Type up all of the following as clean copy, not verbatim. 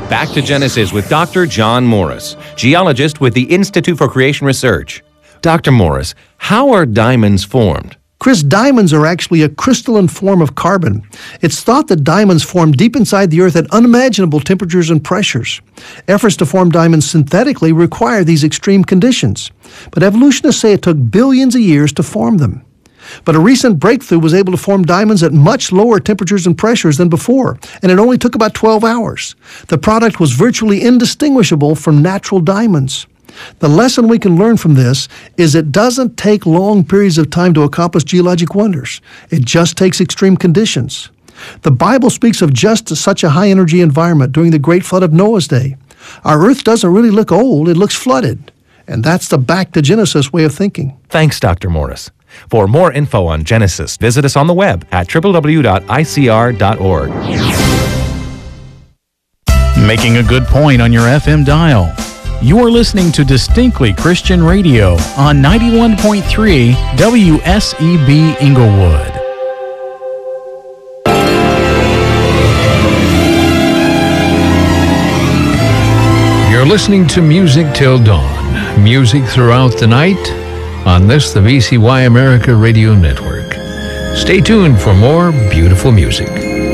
Back to Genesis with Dr. John Morris, geologist with the Institute for Creation Research. Dr. Morris, how are diamonds formed? Chris, diamonds are actually a crystalline form of carbon. It's thought that diamonds form deep inside the earth at unimaginable temperatures and pressures. Efforts to form diamonds synthetically require these extreme conditions, but evolutionists say it took billions of years to form them. But a recent breakthrough was able to form diamonds at much lower temperatures and pressures than before, and it only took about 12 hours. The product was virtually indistinguishable from natural diamonds. The lesson we can learn from this is it doesn't take long periods of time to accomplish geologic wonders. It just takes extreme conditions. The Bible speaks of just such a high-energy environment during the great flood of Noah's day. Our earth doesn't really look old, it looks flooded. And that's the back to Genesis way of thinking. Thanks, Dr. Morris. For more info on Genesis, visit us on the web at www.icr.org. Making a good point on your FM dial. You are listening to Distinctly Christian Radio on 91.3 WSEB Inglewood. You're listening to Music Till Dawn. Music throughout the night on this, the VCY America Radio Network. Stay tuned for more beautiful music.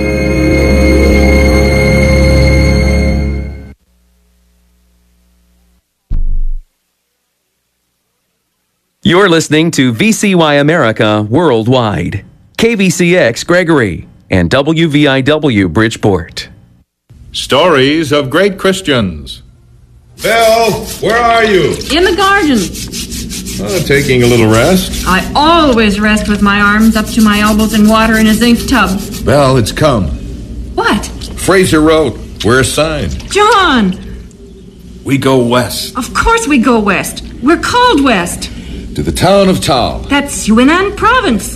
You're listening to VCY America Worldwide, KVCX Gregory, and WVIW Bridgeport. Stories of Great Christians. Bill, where are you? In the garden. Taking a little rest. I always rest with my arms up to my elbows in water in a zinc tub. Well, it's come. What? Fraser wrote. We're assigned. John! We go west. Of course we go west. We're called west. To the town of Tal. That's Yunnan province.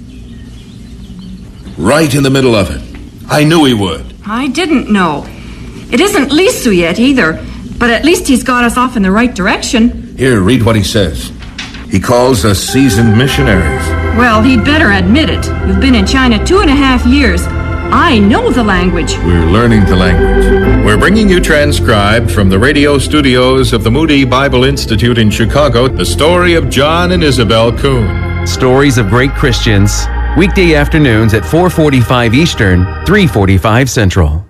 Right in the middle of it. I knew he would. I didn't know. It isn't Lisu yet either, but at least he's got us off in the right direction. Here, read what he says. He calls us seasoned missionaries. Well, he'd better admit it. You've been in China 2.5 years. I know the language. We're learning the language. We're bringing you transcribed from the radio studios of the Moody Bible Institute in Chicago, the story of John and Isabel Kuhn. Stories of Great Christians, weekday afternoons at 4:45 Eastern, 3:45 Central.